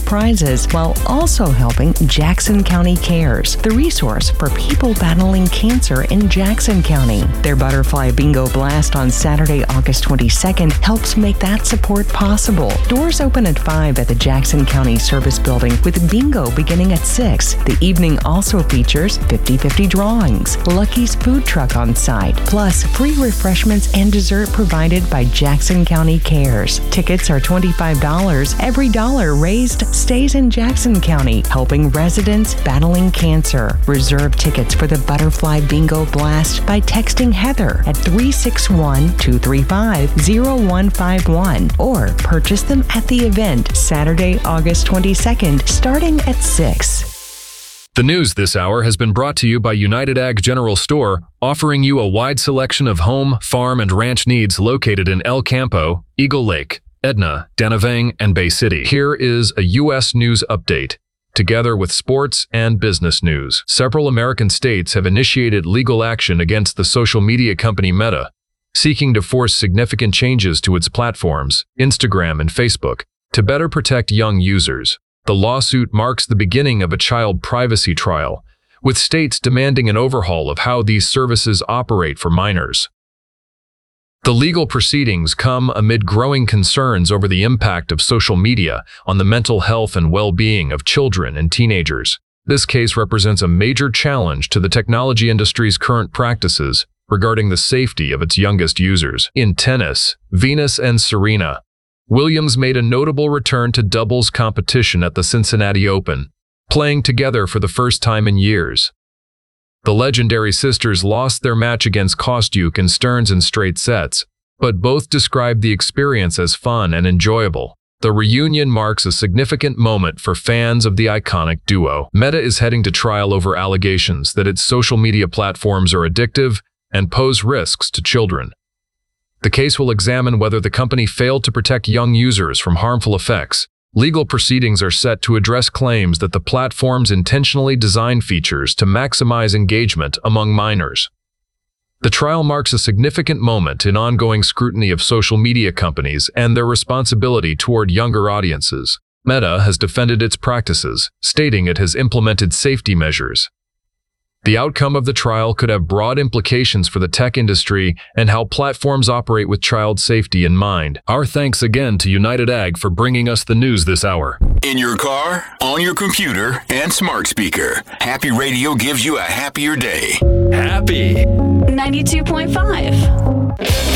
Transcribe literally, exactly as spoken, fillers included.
prizes while also helping Jackson County Cares, the resource for people battling cancer in Jackson County. Their Butterfly Bingo Blast on Saturday, August twenty-second helps make that support possible. Doors open at five at the Jackson County Service Building with bingo beginning at six. The evening also features fifty-fifty drawings, Lucky's food truck on site, plus free refreshments and dessert provided by Jackson County Cares. Tickets are twenty-five dollars. Every dollar raised stays in Jackson County, helping residents battling cancer. Reserve tickets for the Butterfly Bingo Blast by texting Heather at three six one, two three five, zero one five one or purchase them at the event Saturday, August twenty-second, starting at six. The news this hour has been brought to you by United Ag General Store, offering you a wide selection of home, farm, and ranch needs located in El Campo, Eagle Lake, Edna, Danavang, and Bay City. Here is a U S news update, together with sports and business news. Several American states have initiated legal action against the social media company Meta, seeking to force significant changes to its platforms, Instagram and Facebook, to better protect young users. The lawsuit marks the beginning of a child privacy trial, with states demanding an overhaul of how these services operate for minors. The legal proceedings come amid growing concerns over the impact of social media on the mental health and well-being of children and teenagers. This case represents a major challenge to the technology industry's current practices regarding the safety of its youngest users. In tennis, Venus and Serena Williams made a notable return to doubles competition at the Cincinnati Open, playing together for the first time in years. The legendary sisters lost their match against Kostyuk and Stearns in straight sets, but both described the experience as fun and enjoyable. The reunion marks a significant moment for fans of the iconic duo. Meta is heading to trial over allegations that its social media platforms are addictive and pose risks to children. The case will examine whether the company failed to protect young users from harmful effects. Legal proceedings are set to address claims that the platforms intentionally design features to maximize engagement among minors. The trial marks a significant moment in ongoing scrutiny of social media companies and their responsibility toward younger audiences. Meta has defended its practices, stating it has implemented safety measures. The outcome of the trial could have broad implications for the tech industry and how platforms operate with child safety in mind. Our thanks again to United Ag for bringing us the news this hour. In your car, on your computer, and smart speaker, Happy Radio gives you a happier day. Happy ninety-two point five.